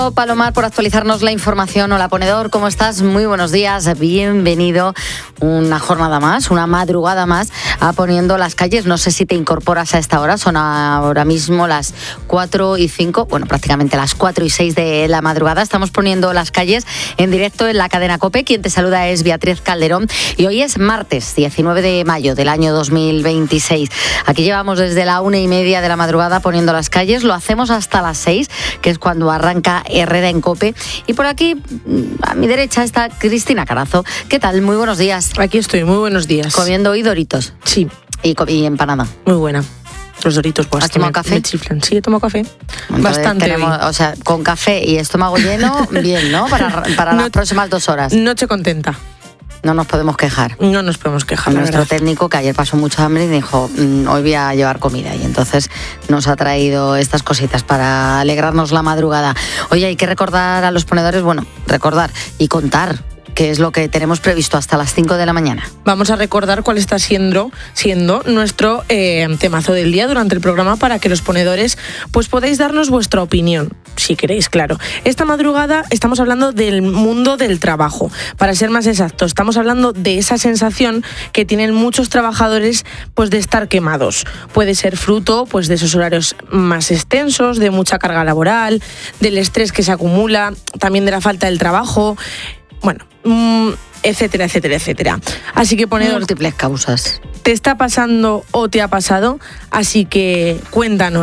Palomar, por actualizarnos la información. Hola, Ponedor, ¿cómo estás? Muy buenos días, bienvenido. Una jornada más, una madrugada más a Poniendo las Calles. No sé si te incorporas a esta hora, son ahora mismo las 4:05, bueno, prácticamente las 4:06 de la madrugada. Estamos poniendo las calles en directo en la cadena COPE. Quien te saluda es Beatriz Calderón y hoy es martes 19 de mayo del año 2026. Aquí llevamos desde la 1:30 de la madrugada poniendo las calles. Lo hacemos hasta las 6, que es cuando arranca Herrera en COPE. Y por aquí, a mi derecha, está Cristina Carazo. ¿Qué tal? Muy buenos días. Aquí estoy, muy buenos días. Comiendo hoy Doritos. Sí. Y empanada. Muy buena. Los Doritos, pues. ¿Has tomado café? Me chiflan. Sí, he tomado café. Entonces, bastante. o sea, con café y estómago lleno, bien, ¿no? Para las próximas 2 horas. Noche contenta. No nos podemos quejar. No nos podemos quejar. Nuestro técnico, que ayer pasó mucha hambre, y dijo, hoy voy a llevar comida. Y entonces nos ha traído estas cositas para alegrarnos la madrugada. Oye, hay que recordar a los ponedores, recordar y contar qué es lo que tenemos previsto hasta las 5 de la mañana. Vamos a recordar cuál está siendo nuestro temazo del día durante el programa, para que los ponedores pues podáis darnos vuestra opinión, si queréis, claro. Esta madrugada estamos hablando del mundo del trabajo. Para ser más exactos, estamos hablando de esa sensación que tienen muchos trabajadores pues de estar quemados. Puede ser fruto pues de esos horarios más extensos, de mucha carga laboral, del estrés que se acumula, también de la falta del trabajo. Bueno, etcétera, etcétera, etcétera. Así que, ponedor, múltiples causas. ¿Te está pasando o te ha pasado? Así que cuéntanos.